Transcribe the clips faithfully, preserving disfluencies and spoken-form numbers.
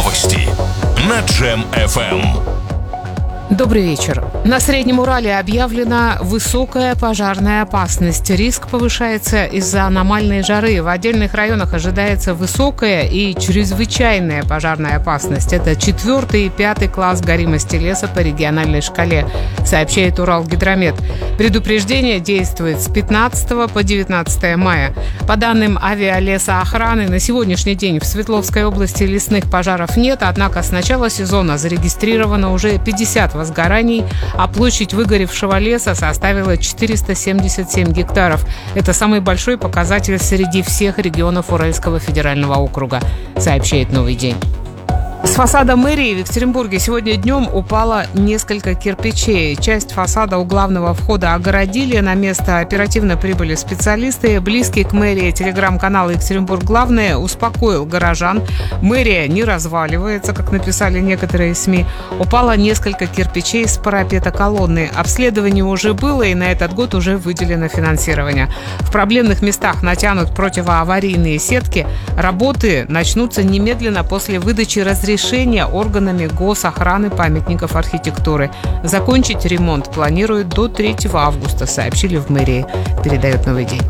Новости на Джем эф эм. Добрый вечер. На Среднем Урале объявлена высокая пожарная опасность. Риск повышается из-за аномальной жары. В отдельных районах ожидается высокая и чрезвычайная пожарная опасность. Это четвертый и пятый класс горимости леса по региональной шкале, сообщает Уралгидромет. Предупреждение действует с пятнадцатого по девятнадцатое мая. По данным авиалесоохраны, на сегодняшний день в Свердловской области лесных пожаров нет, однако с начала сезона зарегистрировано уже пятьдесят возгораний, а площадь выгоревшего леса составила четыреста семьдесят семь гектаров. Это самый большой показатель среди всех регионов Уральского федерального округа, сообщает «Новый день». С фасада мэрии в Екатеринбурге сегодня днем упало несколько кирпичей. Часть фасада у главного входа огородили. На место оперативно прибыли специалисты. Близкий к мэрии телеграм-канал «Екатеринбург Главное» успокоил горожан. Мэрия не разваливается, как написали некоторые СМИ. Упало несколько кирпичей с парапета колонны. Обследование уже было, и на этот год уже выделено финансирование. В проблемных местах натянут противоаварийные сетки. Работы начнутся немедленно после выдачи разрешения решения органами госохраны памятников архитектуры. Закончить ремонт планируют до третьего августа, сообщили в мэрии, передает «Новый день».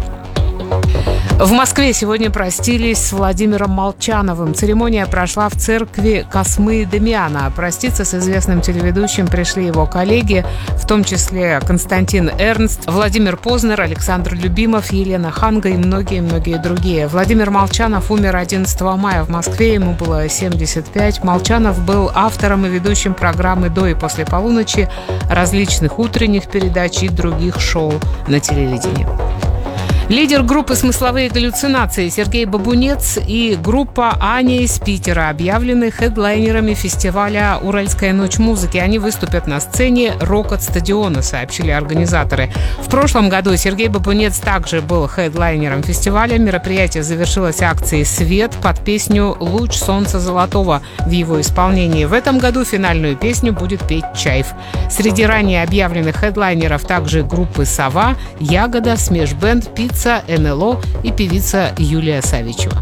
В Москве сегодня простились с Владимиром Молчановым. Церемония прошла в церкви Космы Дамиана. Проститься с известным телеведущим пришли его коллеги, в том числе Константин Эрнст, Владимир Познер, Александр Любимов, Елена Ханга и многие-многие другие. Владимир Молчанов умер одиннадцатого мая в Москве, ему было семьдесят пять. Молчанов был автором и ведущим программы «До и после полуночи», различных утренних передач и других шоу на телевидении. Лидер группы «Смысловые галлюцинации» Сергей Бабунец и группа «Аня» из Питера объявлены хедлайнерами фестиваля «Уральская ночь музыки». Они выступят на сцене «Рок-от-стадиона», сообщили организаторы. В прошлом году Сергей Бабунец также был хедлайнером фестиваля. Мероприятие завершилось акцией «Свет» под песню «Луч солнца золотого» в его исполнении. В этом году финальную песню будет петь Чайф. Среди ранее объявленных хедлайнеров также группы «Сова», «Ягода», «Смеш-бенд», «Пицца», эн эл о и певица Юлия Савичева.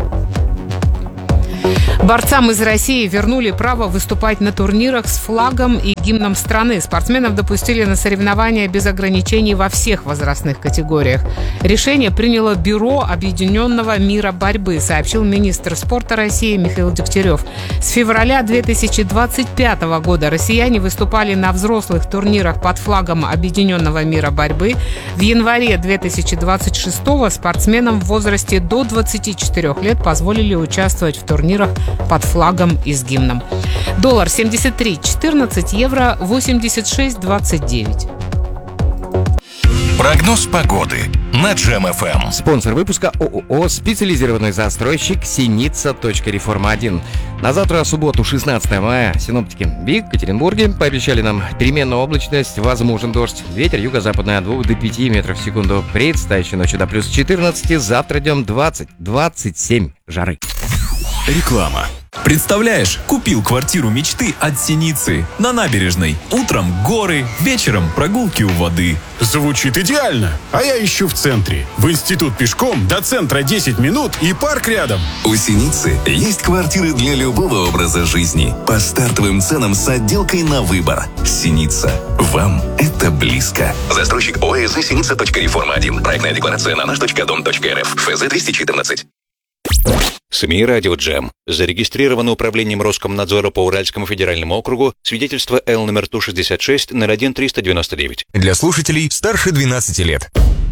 Борцам из России вернули право выступать на турнирах с флагом и гимном страны. Спортсменов допустили на соревнования без ограничений во всех возрастных категориях. Решение приняло Бюро Объединенного мира борьбы, сообщил министр спорта России Михаил Дегтярев. С февраля две тысячи двадцать пятого года россияне выступали на взрослых турнирах под флагом Объединенного мира борьбы. В январе две тысячи двадцать шестого спортсменам в возрасте до двадцати четырёх лет позволили участвовать в турнирах под флагом и с гимном. Доллар семьдесят три четырнадцать, евро восемьдесят шесть двадцать девять. Прогноз погоды на Джем эф эм. Спонсор выпуска ООО «Специализированный застройщик Синица. Реформа один». На завтра, субботу, шестнадцатого мая, синоптики в Екатеринбурге пообещали нам переменную облачность, возможен дождь. Ветер юго-западный от двух до пяти метров в секунду. Предстоящей ночью до плюс четырнадцати, завтра днем двадцать двадцать семь жары. Реклама. Представляешь, купил квартиру мечты от Синицы на набережной. Утром горы, вечером прогулки у воды. Звучит идеально. А я ищу в центре. В институт пешком, до центра десять минут и парк рядом. У Синицы есть квартиры для любого образа жизни. По стартовым ценам с отделкой на выбор. Синица. Вам это близко. Застройщик ОСЗ Синица. Реформа один. Проектная декларация на наш точка дом точка эр эф. эф зэ двести четырнадцать. СМИ «Радио Джем». Зарегистрировано управлением Роскомнадзора по Уральскому федеральному округу. Свидетельство Л номер Ту шестьдесят шесть ноль один триста девяносто девять. Для слушателей старше двенадцати лет.